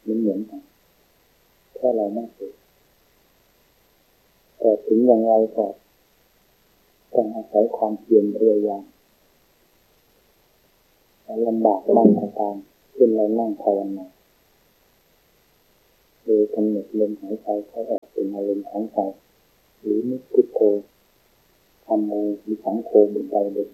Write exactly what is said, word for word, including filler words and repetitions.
มันเหมือนกันแค่เราไม่ฝึกแต่ถึงอย่างไรก็ต้องอาศัยความเพียรพยายามลำบากบ้างก็ตามเช่นเรานั่งภาวนาโดยกำหนดลมหายใจเข้าออกเป็นอารมณ์ของใจหรือนึกพุทโธธัมโมหรือสังโฆบนใดบน